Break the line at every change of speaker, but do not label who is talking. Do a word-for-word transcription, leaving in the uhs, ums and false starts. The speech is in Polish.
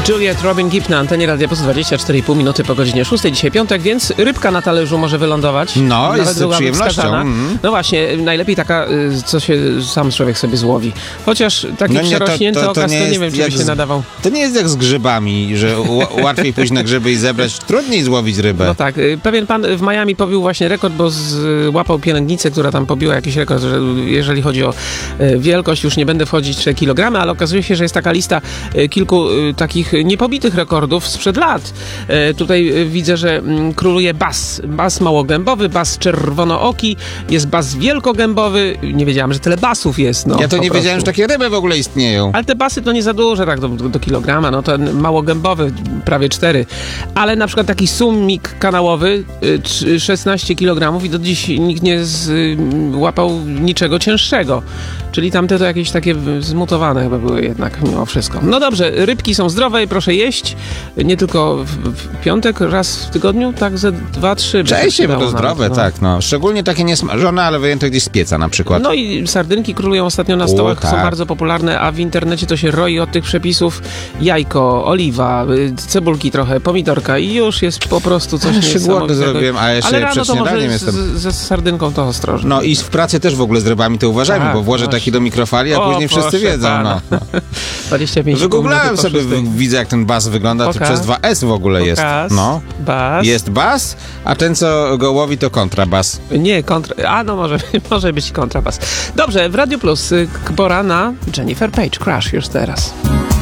Juliet Robin Gibb na antenie Radia Plus, dwadzieścia cztery i pół minuty po godzinie szóstej. Dzisiaj piątek, więc rybka na talerzu może wylądować.
No,
Nawet
jest z przyjemnością. Mm.
No właśnie, najlepiej taka, co się sam człowiek sobie złowi. Chociaż taki no nie, przerośnięty to, to, to okaz, nie to nie wiem, czy by się z, nadawał.
To nie jest jak z grzybami, że łatwiej pójść na grzyby i zebrać, trudniej złowić rybę.
No tak, pewien pan w Miami pobił właśnie rekord, bo złapał pielęgnicę, która tam pobiła jakiś rekord, że jeżeli chodzi o wielkość, już nie będę wchodzić w kilogramy, ale okazuje się, że jest taka lista kilku takich niepobitych rekordów sprzed lat. Tutaj widzę, że króluje bas. Bas małogębowy, bas czerwonooki, jest bas wielkogębowy. Nie wiedziałam, że tyle basów jest. No,
ja to nie
prostu.
wiedziałem, że takie ryby w ogóle istnieją.
Ale te basy to nie za duże, tak do, do kilograma. No ten małogębowy prawie cztery. Ale na przykład taki sumik kanałowy szesnaście kilogramów i do dziś nikt nie złapał niczego cięższego. Czyli tamte to jakieś takie zmutowane chyba były jednak mimo wszystko. No dobrze, rybki są zdrowe i proszę jeść. Nie tylko w, w piątek, raz w tygodniu, tak ze dwa, trzy.
Częściej, bo to zdrowe, nawet, no. tak. No. Szczególnie takie niesmażone, ale wyjęte gdzieś z pieca na przykład.
No i sardynki królują ostatnio na stołach,
U, tak.
są bardzo popularne, a w internecie to się roi od tych przepisów. Jajko, oliwa, cebulki trochę, pomidorka i już jest po prostu coś niesamowitego.
się głodny zrobiłem, a jeszcze
ale rano
przed
to może
jestem.
z, ze sardynką to ostrożnie.
No i w pracy też w ogóle z rybami to uważajmy,
tak,
bo włożę
właśnie.
taki do mikrofali, a
o,
później wszyscy
proszę
wiedzą. No.
dwadzieścia pięć
Wygooglałem sobie, widzę jak ten bas wygląda, to przez dwa S w ogóle
Pokaz.
jest. No.
Bas.
Jest bas, a ten co go łowi to kontrabas.
Nie, kontra... A no może, może być kontrabas. Dobrze, w Radio Plus pora na Jennifer Page, Crash już teraz.